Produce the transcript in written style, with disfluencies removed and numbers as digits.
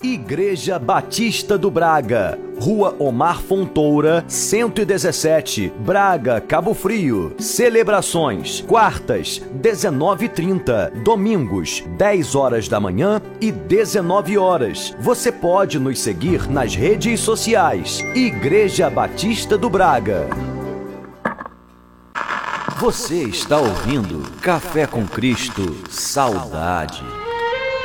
Igreja Batista do Braga, Rua Omar Fontoura, 117, Braga, Cabo Frio. Celebrações: quartas, 19h30, domingos, 10 horas da manhã e 19 horas. Você pode nos seguir nas redes sociais. Igreja Batista do Braga. Você está ouvindo Café com Cristo Saudade.